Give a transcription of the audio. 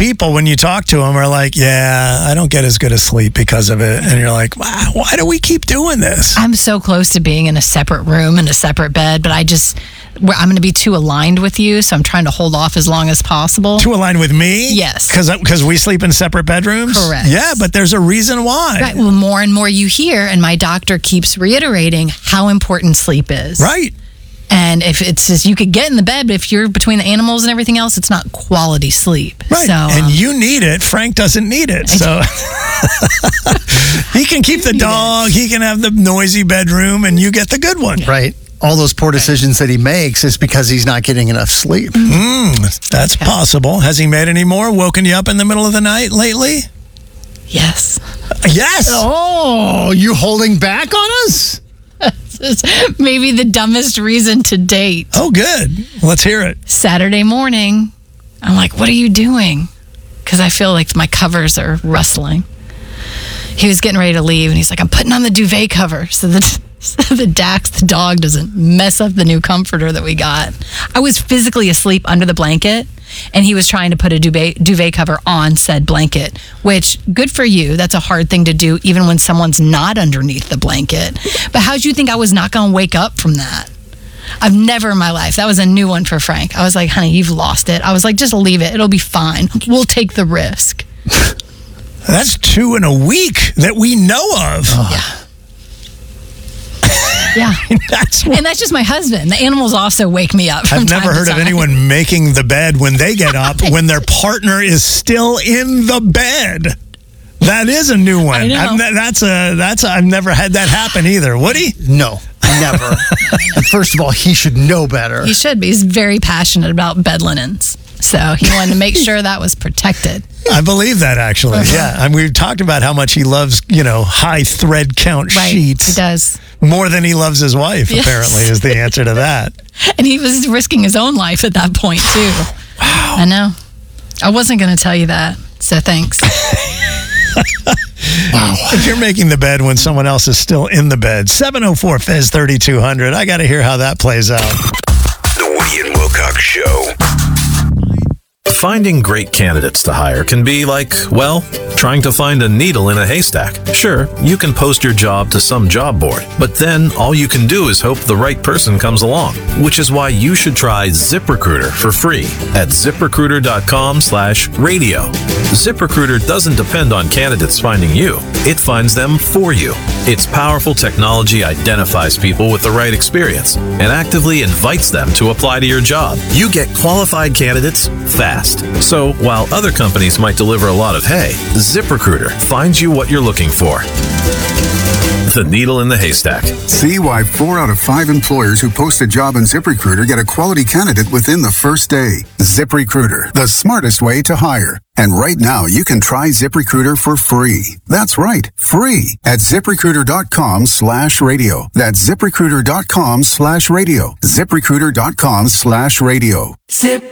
people, when you talk to them, are like, yeah, I don't get as good a sleep because of it. And you're like, wow, why do we keep doing this? I'm so close to being in a separate room and a separate bed, but I'm going to be too aligned with you, so I'm trying to hold off as long as possible. To align with me? Yes. Because we sleep in separate bedrooms? Correct. Yeah, but there's a reason why. Right. Well, more and more you hear, and my doctor keeps reiterating how important sleep is. Right. And if it's just, you could get in the bed, but if you're between the animals and everything else, it's not quality sleep. Right. So, and you need it. Frank doesn't need it. So he can keep the dog. He can have the noisy bedroom, and you get the good one. Right. All those poor decisions that he makes is because he's not getting enough sleep. That's possible. Has he made any more? Woken you up in the middle of the night lately? yes. Yes. Oh, you holding back on us? This is maybe the dumbest reason to date. Oh, good. Let's hear it. Saturday morning, I'm like, what are you doing? Because I feel like my covers are rustling. He was getting ready to leave, and he's like, I'm putting on the duvet cover so that Dax, the dog, doesn't mess up the new comforter that we got. I was physically asleep under the blanket, and he was trying to put a duvet cover on said blanket, which, good for you. That's a hard thing to do, even when someone's not underneath the blanket. But how'd you think I was not going to wake up from that? I've never in my life. That was a new one for Frank. I was like, honey, you've lost it. I was like, just leave it. It'll be fine. We'll take the risk. That's 2 in a week that we know of. Yeah. That's And that's just my husband. The animals also wake me up from I've never time to heard of time. anyone making the bed when they get up when their partner is still in the bed. That is a new one. I know. I've never had that happen either. Woody? No, never. First of all, he should know better. He should be. He's very passionate about bed linens. So he wanted to make sure that was protected. I believe that, actually. Yeah. And we've talked about how much he loves, high thread count Right. sheets. He does. More than he loves his wife, Yes. apparently, is the answer to that. And he was risking his own life at that point, too. Wow. I know. I wasn't going to tell you that. So thanks. Wow. If you're making the bed when someone else is still in the bed, 704-FEZ-3200. I got to hear how that plays out. The Woody and Wilcox Show. Finding great candidates to hire can be like, well, trying to find a needle in a haystack. Sure, you can post your job to some job board, but then all you can do is hope the right person comes along, which is why you should try ZipRecruiter for free at ZipRecruiter.com/radio. ZipRecruiter doesn't depend on candidates finding you. It finds them for you. Its powerful technology identifies people with the right experience and actively invites them to apply to your job. You get qualified candidates fast. So while other companies might deliver a lot of hay, ZipRecruiter finds you what you're looking for. The needle in the haystack. See why 4 out of 5 employers who post a job on ZipRecruiter get a quality candidate within the first day. ZipRecruiter, the smartest way to hire. And right now, you can try ZipRecruiter for free. That's right, free at ZipRecruiter.com/radio. That's ZipRecruiter.com/radio. ZipRecruiter.com/radio.